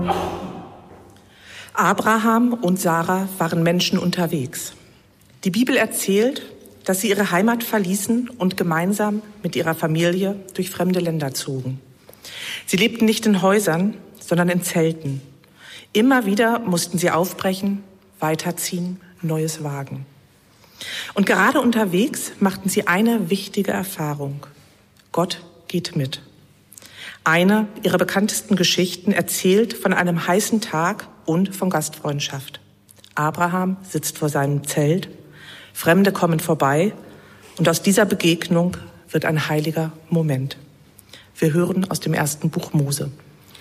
Abraham und Sarah waren Menschen unterwegs. Die Bibel erzählt, dass sie ihre Heimat verließen und gemeinsam mit ihrer Familie durch fremde Länder zogen. Sie lebten nicht in Häusern, sondern in Zelten. Immer wieder mussten sie aufbrechen, weiterziehen, Neues wagen. Und gerade unterwegs machten sie eine wichtige Erfahrung. Gott geht mit. Eine ihrer bekanntesten Geschichten erzählt von einem heißen Tag und von Gastfreundschaft. Abraham sitzt vor seinem Zelt, Fremde kommen vorbei und aus dieser Begegnung wird ein heiliger Moment. Wir hören aus dem 1. Buch Mose.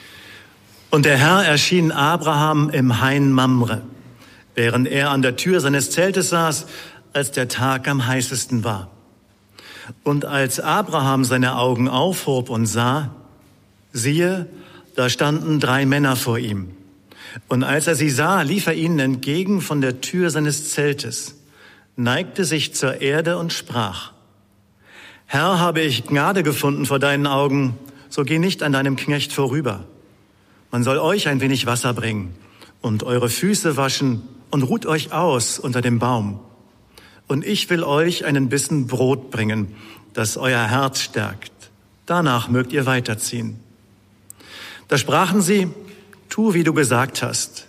Und der Herr erschien Abraham im Hain Mamre, während er an der Tür seines Zeltes saß, als der Tag am heißesten war. Und als Abraham seine Augen aufhob und sah, siehe, da standen 3 Männer vor ihm. Und als er sie sah, lief er ihnen entgegen von der Tür seines Zeltes, neigte sich zur Erde und sprach: Herr, habe ich Gnade gefunden vor deinen Augen, so geh nicht an deinem Knecht vorüber. Man soll euch ein wenig Wasser bringen und eure Füße waschen und ruht euch aus unter dem Baum. Und ich will euch einen Bissen Brot bringen, das euer Herz stärkt. Danach mögt ihr weiterziehen. Da sprachen sie: Tu, wie du gesagt hast.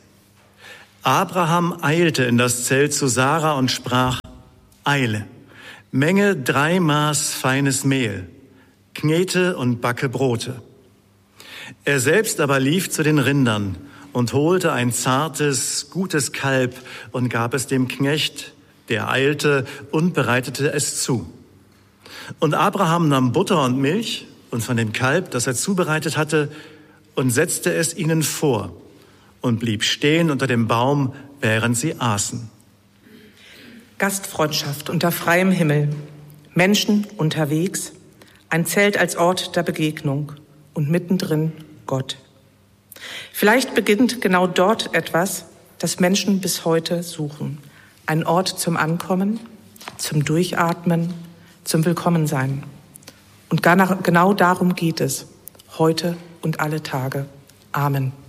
Abraham eilte in das Zelt zu Sarah und sprach: Eile, menge 3 Maß feines Mehl, knete und backe Brote. Er selbst aber lief zu den Rindern und holte ein zartes, gutes Kalb und gab es dem Knecht, der eilte und bereitete es zu. Und Abraham nahm Butter und Milch und von dem Kalb, das er zubereitet hatte, und setzte es ihnen vor und blieb stehen unter dem Baum, während sie aßen. Gastfreundschaft unter freiem Himmel, Menschen unterwegs, ein Zelt als Ort der Begegnung und mittendrin Gott. Vielleicht beginnt genau dort etwas, das Menschen bis heute suchen. Ein Ort zum Ankommen, zum Durchatmen, zum Willkommensein. Und genau darum geht es, heute und alle Tage. Amen.